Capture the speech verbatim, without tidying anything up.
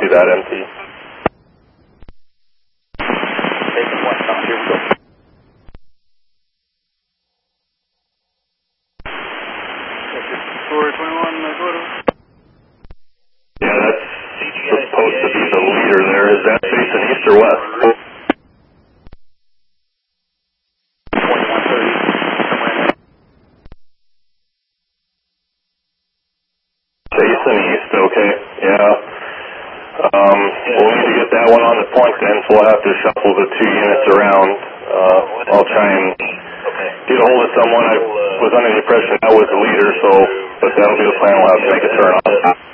copy that, M T. Taking westbound, here we go. four twenty-one, go to. Yeah, that's supposed to be the leader there. Is that facing east or west? twenty-one thirty, somewhere in there. Facing east, okay, yeah. Um, we'll need to get that one on the point then, so we'll have to shuffle the two units around. Uh, I'll try and get a hold of someone. I was under the impression I was the leader, so, but that'll be the plan. We'll have to make a turn off.